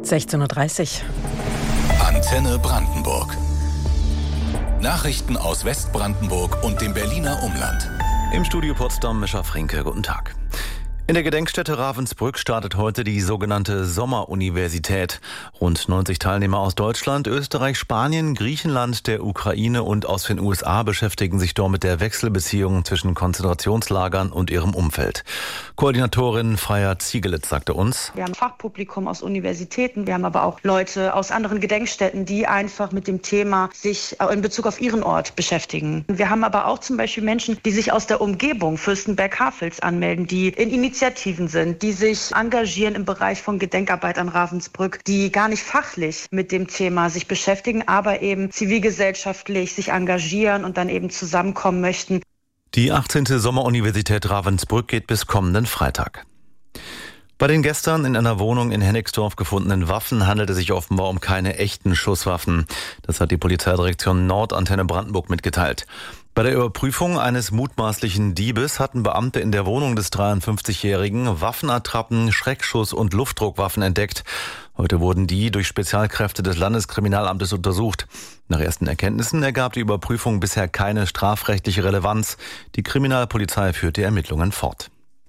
16:30 Uhr. Antenne Brandenburg. Nachrichten aus Westbrandenburg und dem Berliner Umland. Im Studio Potsdam, Mischa Fränke, guten Tag. In der Gedenkstätte Ravensbrück startet heute die sogenannte Sommeruniversität. Rund 90 Teilnehmer aus Deutschland, Österreich, Spanien, Griechenland, der Ukraine und aus den USA beschäftigen sich dort mit der Wechselbeziehung zwischen Konzentrationslagern und ihrem Umfeld. Koordinatorin Freya Ziegelitz sagte uns: Wir haben Fachpublikum aus Universitäten, wir haben aber auch Leute aus anderen Gedenkstätten, die einfach mit dem Thema sich in Bezug auf ihren Ort beschäftigen. Wir haben aber auch zum Beispiel Menschen, die sich aus der Umgebung Fürstenberg-Havels anmelden, die in Initiativen sind, die sich engagieren im Bereich von Gedenkarbeit an Ravensbrück, die gar nicht fachlich mit dem Thema sich beschäftigen, aber eben zivilgesellschaftlich sich engagieren und dann eben zusammenkommen möchten. Die 18. Sommeruniversität Ravensbrück geht bis kommenden Freitag. Bei den gestern in einer Wohnung in Hennigsdorf gefundenen Waffen handelt es sich offenbar um keine echten Schusswaffen. Das hat die Polizeidirektion Nord Antenne Brandenburg mitgeteilt. Bei der Überprüfung eines mutmaßlichen Diebes hatten Beamte in der Wohnung des 53-Jährigen Waffenattrappen, Schreckschuss- und Luftdruckwaffen entdeckt. Heute wurden die durch Spezialkräfte des Landeskriminalamtes untersucht. Nach ersten Erkenntnissen ergab die Überprüfung bisher keine strafrechtliche Relevanz. Die Kriminalpolizei führt die Ermittlungen fort.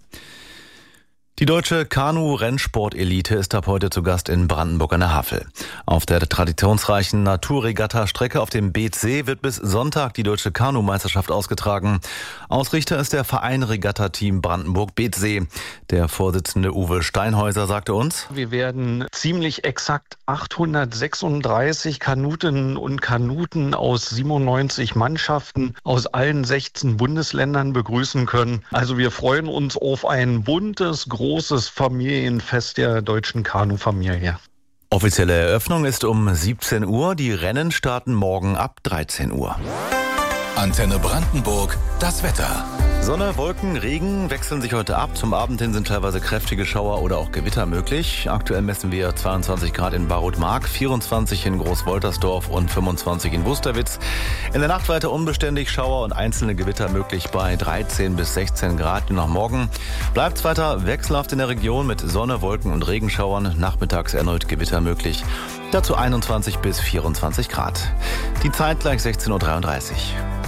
Die deutsche Kanu-Rennsport-Elite ist ab heute zu Gast in Brandenburg an der Havel. Auf der traditionsreichen Naturregatta-Strecke auf dem Beetsee wird bis Sonntag die deutsche Kanu-Meisterschaft ausgetragen. Ausrichter ist der Verein Regatta-Team Brandenburg-Beetsee. Der Vorsitzende Uwe Steinhäuser sagte uns: Wir werden ziemlich exakt 836 Kanutinnen und Kanuten aus 97 Mannschaften aus allen 16 Bundesländern begrüßen können. Also wir freuen uns auf ein buntes, großes Familienfest der deutschen Kanu-Familie. Offizielle Eröffnung ist um 17 Uhr. Die Rennen starten morgen ab 13 Uhr. Antenne Brandenburg, das Wetter. Sonne, Wolken, Regen wechseln sich heute ab. Zum Abend hin sind teilweise kräftige Schauer oder auch Gewitter möglich. Aktuell messen wir 22 Grad in Barroth-Mark, 24 in Großwoltersdorf und 25 in Wusterwitz. In der Nacht weiter unbeständig Schauer und einzelne Gewitter möglich bei 13 bis 16 Grad. Nach morgen bleibt es weiter wechselhaft in der Region mit Sonne, Wolken und Regenschauern. Nachmittags erneut Gewitter möglich. Dazu 21 bis 24 Grad. Die Zeit gleich 16:33 Uhr.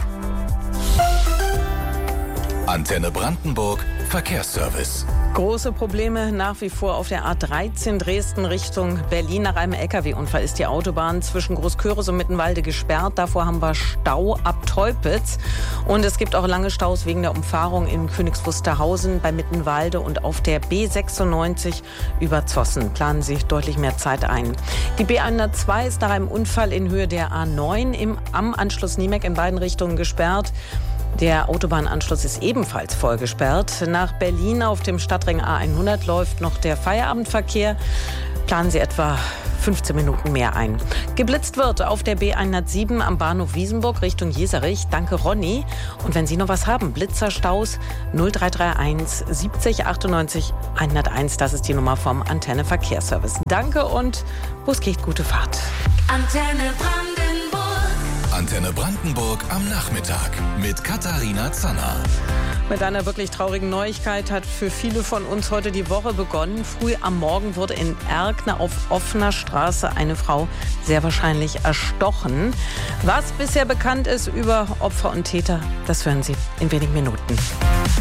Antenne Brandenburg, Verkehrsservice. Große Probleme nach wie vor auf der A13 Dresden Richtung Berlin. Nach einem LKW-Unfall ist die Autobahn zwischen Großköris und Mittenwalde gesperrt. Davor haben wir Stau ab Teupitz. Und es gibt auch lange Staus wegen der Umfahrung in Königs Wusterhausen bei Mittenwalde und auf der B96 über Zossen. Planen Sie deutlich mehr Zeit ein. Die B102 ist nach einem Unfall in Höhe der A9 am Anschluss Niemek in beiden Richtungen gesperrt. Der Autobahnanschluss ist ebenfalls voll gesperrt. Nach Berlin auf dem Stadtring A100 läuft noch der Feierabendverkehr. Planen Sie etwa 15 Minuten mehr ein. Geblitzt wird auf der B107 am Bahnhof Wiesenburg Richtung Jeserich. Danke, Ronny. Und wenn Sie noch was haben, Blitzerstaus 0331 70 98 101. Das ist die Nummer vom Antenne Verkehrsservice. Danke und Bus geht, gute Fahrt. Antenne Brandenburg am Nachmittag mit Katharina Zanner. Mit einer wirklich traurigen Neuigkeit hat für viele von uns heute die Woche begonnen. Früh am Morgen wurde in Erkner auf offener Straße eine Frau sehr wahrscheinlich erstochen. Was bisher bekannt ist über Opfer und Täter, das hören Sie in wenigen Minuten.